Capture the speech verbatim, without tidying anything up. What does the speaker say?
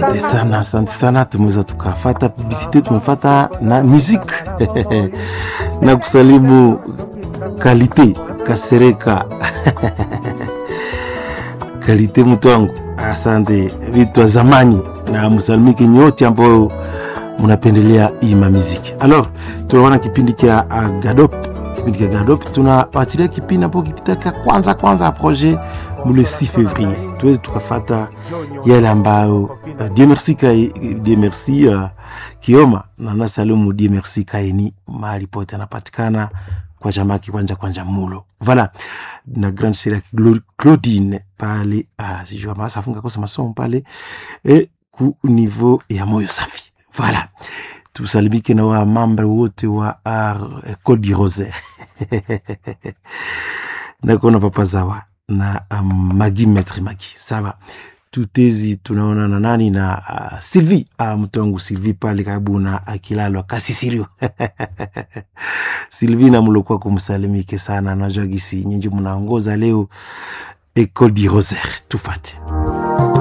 Asante sana, asante sana. Tumeweza tukafata publicite, tumefata na musique na kusalimu Kalite Kasereka Kalite mtu wangu, asante. Vitu wa zamani na msalimiki nyote ambao mnapendelea hii muziki. Alors tunaona kipindi kia Gadop, kipindi kia Gadop tunawatilia kipindi hapo kipitaka kwanza kwanza a projet le six février. Tuweze tukafata yale ambayo uh, Dieu merci kai Dieu merci uh, Kioma na nasalimu Dieu merci kaini mahali pote anapatikana kwa jamaki kwanja kwanja mulo. Voilà, na grande sœur Claudine pale ah si je vois ça funga kosa masomo pale et ku niveau ya moyo safi. Voilà. Tusalimike na wa membre wote wa École du Rosaire. Na kona papa zawa na um, Magi Maître Magi. Sawa. Tutezi tunaona na nani na uh, Sylvie, uh, mtongu Sylvie pale karibu na akilalo Kasisirio. Sylvie na mlokwa kumsalimike sana na jagisi nyinyi mnaongoza leo École du Rosaire. Tufate.